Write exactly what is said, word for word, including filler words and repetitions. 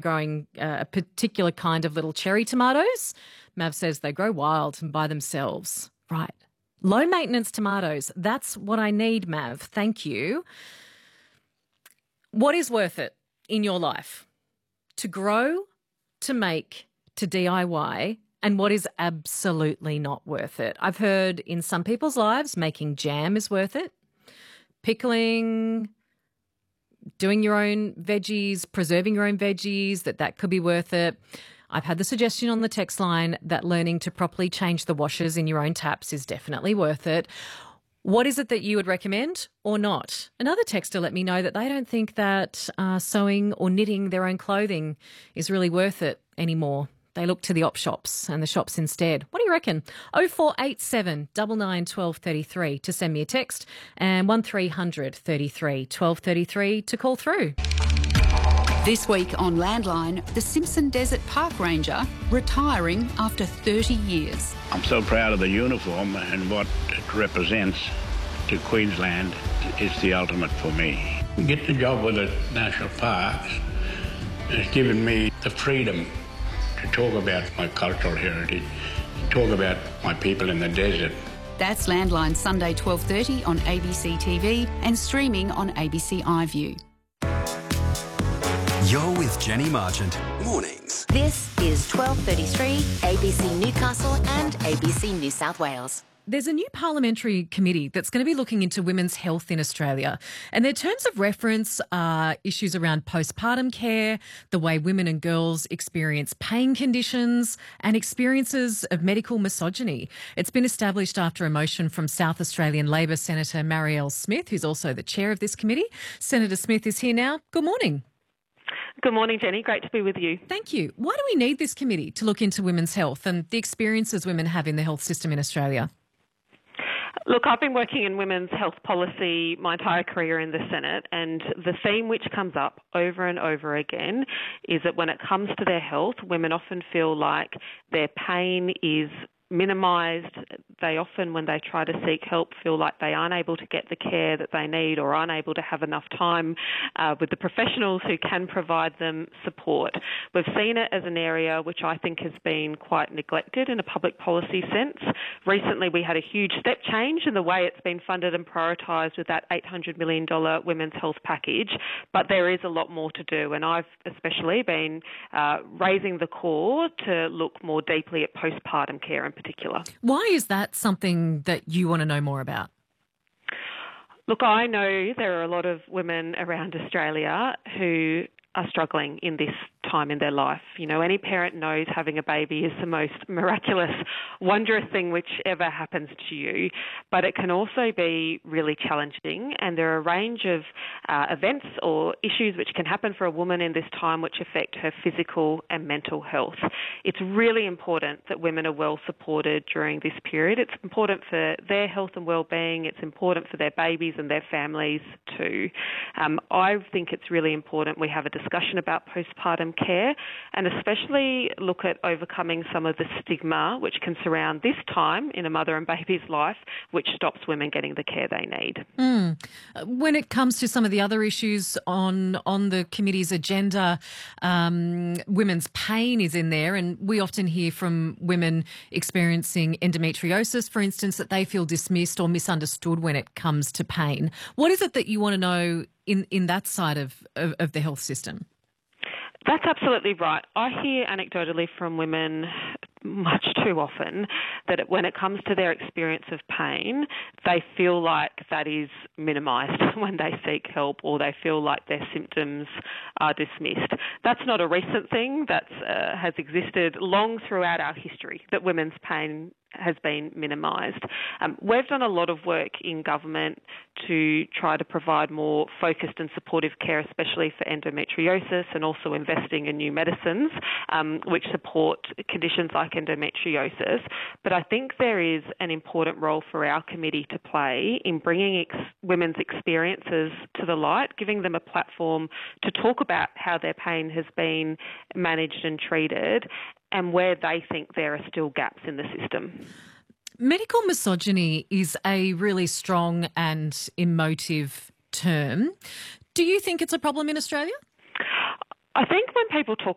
growing uh, a particular kind of little cherry tomatoes. Mav says they grow wild and by themselves. Right. Low maintenance tomatoes. That's what I need, Mav. Thank you. What is worth it in your life? To grow, to make, to D I Y, and what is absolutely not worth it? I've heard in some people's lives making jam is worth it. Pickling, doing your own veggies, preserving your own veggies, that that could be worth it. I've had the suggestion on the text line that learning to properly change the washers in your own taps is definitely worth it. What is it that you would recommend or not? Another texter let me know that they don't think that uh, sewing or knitting their own clothing is really worth it anymore. They look to the op shops and the shops instead. What do you reckon? oh four eight seven, nine nine, one two three three to send me a text and one three hundred, thirty-three, twelve thirty-three to call through. This week on Landline, the Simpson Desert Park Ranger retiring after thirty years. I'm so proud of the uniform and what it represents to Queensland. It's the ultimate for me. Get the job with the national parks has given me the freedom to talk about my cultural heritage, talk about my people in the desert. That's Landline Sunday twelve thirty on A B C T V and streaming on A B C iView. You're with Jenny Marchant. Mornings. This is twelve thirty-three, A B C Newcastle and A B C New South Wales. There's a new parliamentary committee that's going to be looking into women's health in Australia. And their terms of reference are issues around postpartum care, the way women and girls experience pain conditions, and experiences of medical misogyny. It's been established after a motion from South Australian Labor Senator Marielle Smith, who's also the chair of this committee. Senator Smith is here now. Good morning. Good morning, Jenny. Great to be with you. Thank you. Why do we need this committee to look into women's health and the experiences women have in the health system in Australia? Look, I've been working in women's health policy my entire career in the Senate, and the theme which comes up over and over again is that when it comes to their health, women often feel like their pain is minimised. They often, when they try to seek help, feel like they aren't able to get the care that they need or aren't able to have enough time uh, with the professionals who can provide them support. We've seen it as an area which I think has been quite neglected in a public policy sense. Recently we had a huge step change in the way it's been funded and prioritised with that eight hundred million dollars women's health package, but there is a lot more to do, and I've especially been uh, raising the call to look more deeply at postpartum care in particular. Why is that something that you want to know more about? Look, I know there are a lot of women around Australia who are struggling in this time in their life. You know, any parent knows having a baby is the most miraculous, wondrous thing which ever happens to you, but it can also be really challenging, and there are a range of uh, events or issues which can happen for a woman in this time which affect her physical and mental health. It's really important that women are well supported during this period. It's important for their health and well-being. It's important for their babies and their families too. Um, I think it's really important we have a discussion about postpartum care, and especially look at overcoming some of the stigma which can surround this time in a mother and baby's life, which stops women getting the care they need. Mm. When it comes to some of the other issues on on the committee's agenda, um, women's pain is in there, and we often hear from women experiencing endometriosis, for instance, that they feel dismissed or misunderstood when it comes to pain. What is it that you want to know in, in that side of, of, of the health system? That's absolutely right. I hear anecdotally from women much too often that when it comes to their experience of pain, they feel like that is minimised when they seek help, or they feel like their symptoms are dismissed. That's not a recent thing. That uh, has existed long throughout our history, that women's pain has been minimised. Um, we've done a lot of work in government to try to provide more focused and supportive care, especially for endometriosis, and also investing in new medicines um, which support conditions like endometriosis. But I think there is an important role for our committee to play in bringing ex- women's experiences to the light, giving them a platform to talk about how their pain has been managed and treated, and where they think there are still gaps in the system. Medical misogyny is a really strong and emotive term. Do you think it's a problem in Australia? I think when people talk